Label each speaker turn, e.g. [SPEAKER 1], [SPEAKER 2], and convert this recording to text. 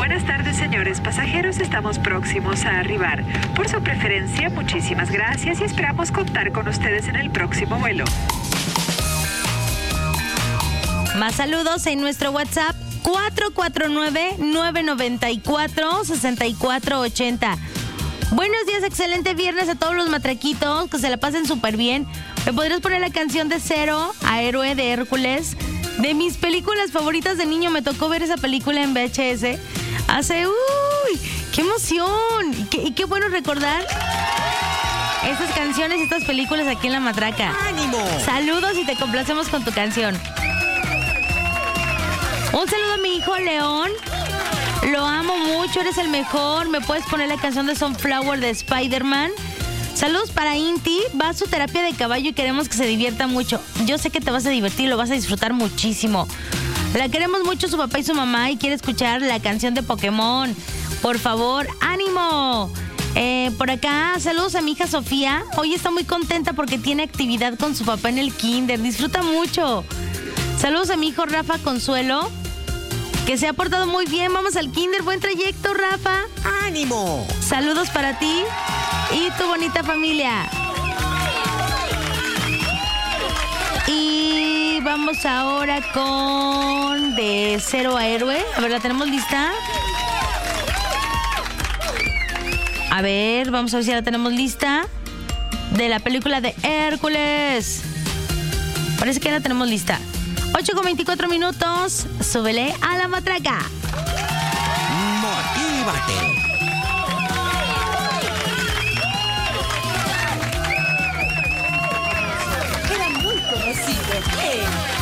[SPEAKER 1] Buenas tardes, señores pasajeros. Estamos próximos a arribar. Por su preferencia, muchísimas gracias y esperamos contar con ustedes en el próximo vuelo.
[SPEAKER 2] Más saludos en nuestro WhatsApp 449-994-6480. Buenos días, excelente viernes a todos los matraquitos, que se la pasen súper bien. ¿Me podrías poner la canción de Cero a Héroe de Hércules? De mis películas favoritas de niño, me tocó ver esa película en VHS. ¡Qué emoción! Y qué bueno recordar estas canciones y estas películas aquí en La Matraca.
[SPEAKER 3] ¡Ánimo!
[SPEAKER 2] Saludos y te complacemos con tu canción. Un saludo a mi hijo León. Lo amo mucho, eres el mejor. ¿Me puedes poner la canción de Sunflower de Spider-Man? Saludos para Inti. Va a su terapia de caballo y queremos que se divierta mucho. Yo sé que te vas a divertir, lo vas a disfrutar muchísimo. La queremos mucho su papá y su mamá y quiere escuchar la canción de Pokémon. Por favor, ánimo. Por acá, saludos a mi hija Sofía. Hoy está muy contenta porque tiene actividad con su papá en el kinder. Disfruta mucho. Saludos a mi hijo Rafa Consuelo, que se ha portado muy bien. Vamos al kinder. Buen trayecto, Rafa.
[SPEAKER 3] ¡Ánimo!
[SPEAKER 2] Saludos para ti y tu bonita familia. Y vamos ahora con de Cero a Héroe. A ver, ¿la tenemos lista? A ver, vamos a ver si la tenemos lista. De la película de Hércules. Parece que ya la tenemos lista. 8:24 minutos. Súbele a La Matraca.
[SPEAKER 3] ¡Motívate!
[SPEAKER 4] Era muy conocido.